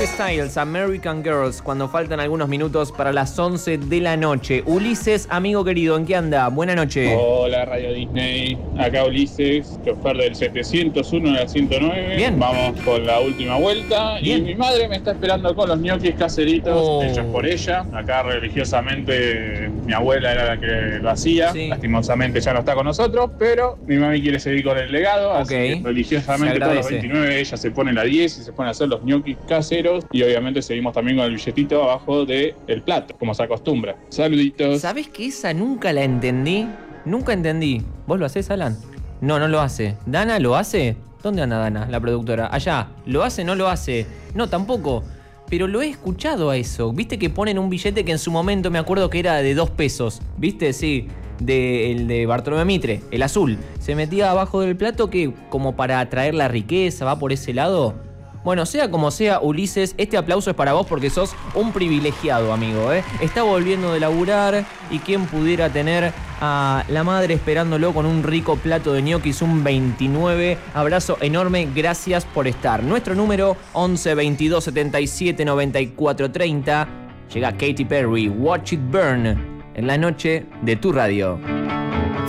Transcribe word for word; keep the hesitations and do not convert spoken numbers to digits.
Harry Styles, American Girls, cuando faltan algunos minutos para las once de la noche. Ulises, amigo querido, ¿en qué anda? Buena noche. Hola, Radio Disney. Acá Ulises, chofer del setecientos uno de la ciento nueve. Bien. Vamos con la última vuelta. Bien. Y mi madre me está esperando con los ñoquis caseritos, Oh. hechos por ella. Acá religiosamente mi abuela era la que lo hacía. Sí. Lastimosamente ya no está con nosotros, pero mi mami quiere seguir con el legado. Así Ok. que religiosamente Se todos los agradece. veintinueve ella se pone la diez y se pone a hacer los ñoquis caseros. Y obviamente seguimos también con el billetito abajo del plato, como se acostumbra. Saluditos. ¿Sabés que esa nunca la entendí? Nunca entendí. ¿Vos lo hacés, Alan? No, no lo hace. ¿Dana lo hace? ¿Dónde anda Dana, la productora? Allá. ¿Lo hace? ¿No lo hace? No, tampoco. Pero lo he escuchado a eso. ¿Viste que ponen un billete que en su momento me acuerdo que era de dos pesos? ¿Viste? Sí. De, el de Bartolomé Mitre, el azul. Se metía abajo del plato que como para atraer la riqueza, va por ese lado. Bueno, sea como sea, Ulises, este aplauso es para vos porque sos un privilegiado, amigo, ¿eh? Está volviendo de laburar y quién pudiera tener a la madre esperándolo con un rico plato de ñoquis, un veintinueve. Abrazo enorme, gracias por estar. Nuestro número once veintidós setenta y siete noventa y cuatro treinta. Llega Katy Perry, Watch It Burn, en la noche de tu radio.